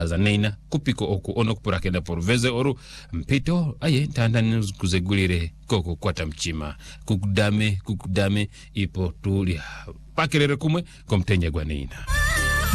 zaneina kupiko oku ono kupurakenda porveze oru mpito aye tanda kuzegulire koko kwata mchima kukudame ipo tulia pakelere kumwe komtenye gwaneina.